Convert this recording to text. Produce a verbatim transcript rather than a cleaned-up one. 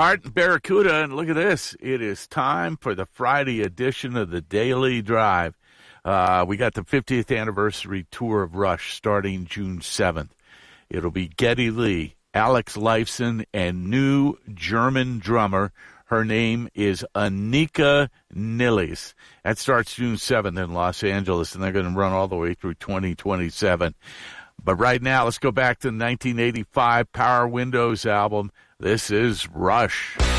Hart and Barracuda, and look at this. It is time for the Friday edition of the Daily Drive. Uh, we got the fiftieth anniversary tour of Rush starting June seventh. It'll be Geddy Lee, Alex Lifeson, and new German drummer. Her name is Anika Nilles. That starts June seventh in Los Angeles, and they're going to run all the way through twenty twenty-seven. But right now, let's go back to the nineteen eighty-five Power Windows album. This is Rush.